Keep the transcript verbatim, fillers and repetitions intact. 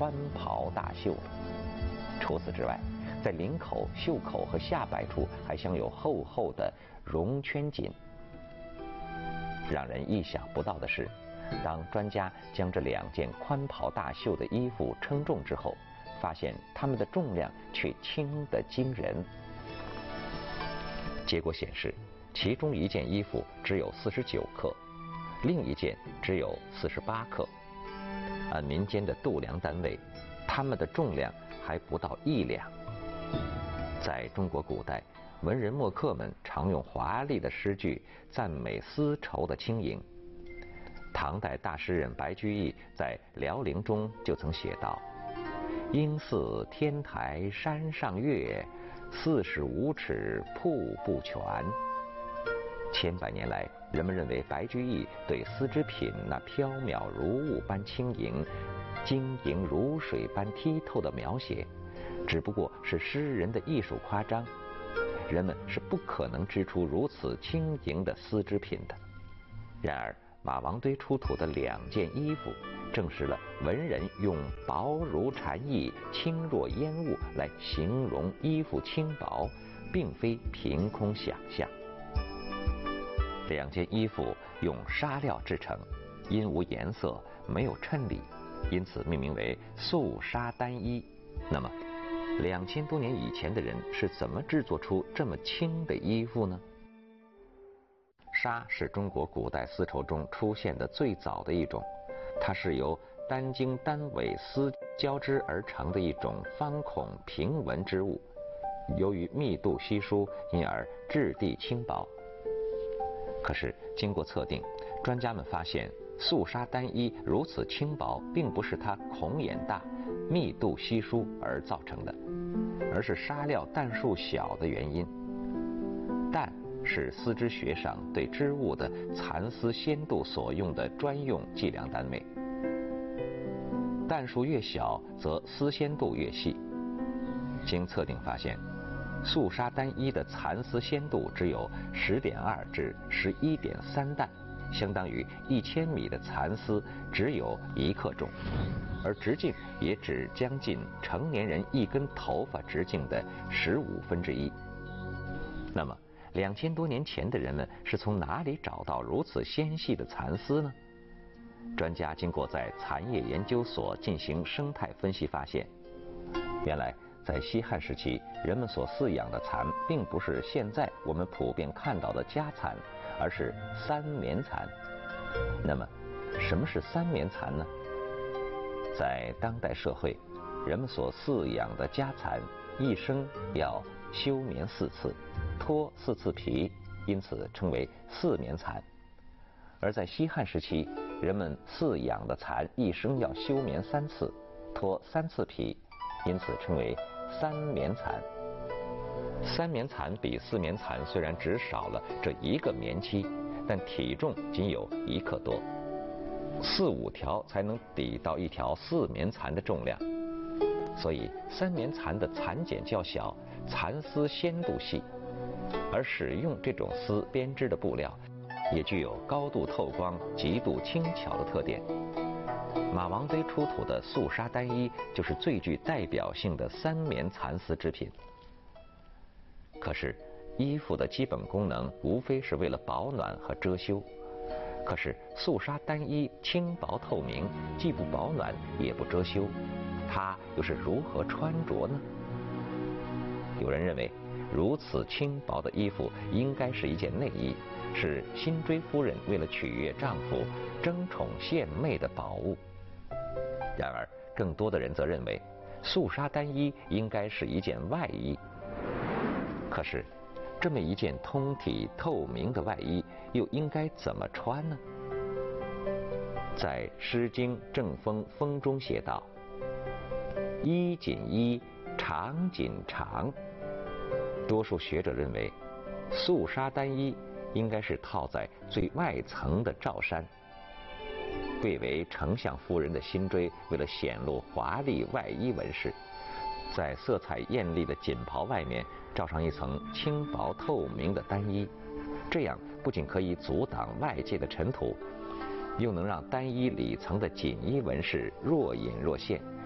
宽袍大袖了。除此之外，在领口、袖口和下摆处还镶有厚厚的绒圈锦。让人意想不到的是，当专家将这两件宽袍大袖的衣服称重之后，发现它们的重量却轻得惊人。结果显示，其中一件衣服只有四十九克，另一件只有四十八克。按民间的度量单位，它们的重量还不到一两。在中国古代，文人墨客们常用华丽的诗句赞美丝绸的轻盈。唐代大诗人白居易在《辽陵》中就曾写道：“应似天台山上月，四十五尺瀑布泉。”千百年来，人们认为白居易对丝织品那飘渺如雾般轻盈、晶莹如水般剔透的描写，只不过是诗人的艺术夸张。人们是不可能织出如此轻盈的丝织品的。然而，马王堆出土的两件衣服，证实了文人用薄如蝉翼、轻若烟雾来形容衣服轻薄，并非凭空想象。两件衣服用纱料制成，因无颜色，没有衬理，因此命名为素纱单衣。那么，两千多年以前的人是怎么制作出这么轻的衣服呢？纱是中国古代丝绸中出现的最早的一种，它是由单茎单尾丝交织而成的一种方孔平纹织物，由于密度稀疏，因而质地轻薄。可是经过测定，专家们发现素纱单衣如此轻薄，并不是它孔眼大、密度稀疏而造成的，而是纱料担数小的原因。担是丝织学上对织物的蚕丝纤度所用的专用计量单位，担数越小，则丝纤度越细。经测定发现，素纱单衣的蚕丝纤度只有十点二至十一点三担，相当于一千米的蚕丝只有一克重，而直径也只将近成年人一根头发直径的十五分之一。那么，两千多年前的人们是从哪里找到如此纤细的蚕丝呢？专家经过在蚕业研究所进行生态分析发现，原来在西汉时期，人们所饲养的蚕并不是现在我们普遍看到的家蚕，而是三棉蚕。那么，什么是三棉蚕呢？在当代社会，人们所饲养的家蚕一生要休眠四次，脱四次皮，因此称为四棉蚕。而在西汉时期，人们饲养的蚕一生要休眠三次，脱三次皮，因此称为三棉蚕。三棉蚕比四棉蚕虽然只少了这一个棉期，但体重仅有一克多，四五条才能抵到一条四棉蚕的重量。所以三棉蚕的蚕茧较小，蚕丝纤度细，而使用这种丝编织的布料也具有高度透光、极度轻巧的特点。马王堆出土的素纱单衣就是最具代表性的三棉蚕丝织品。可是，衣服的基本功能无非是为了保暖和遮羞。可是素纱单衣轻薄透明，既不保暖也不遮羞，它又是如何穿着呢？有人认为，如此轻薄的衣服应该是一件内衣，是辛追夫人为了取悦丈夫、争宠献媚的宝物。然而，更多的人则认为，素纱单衣应该是一件外衣。可是，这么一件通体透明的外衣，又应该怎么穿呢？在《诗经·正风·风》中写道：“衣锦衣，长锦长。”多数学者认为，素纱单衣应该是套在最外层的罩衫。贵为丞相夫人的辛追，为了显露华丽外衣纹饰，在色彩艳丽的锦袍外面罩上一层轻薄透明的单衣，这样不仅可以阻挡外界的尘土，又能让单衣里层的锦衣纹饰若隐若现，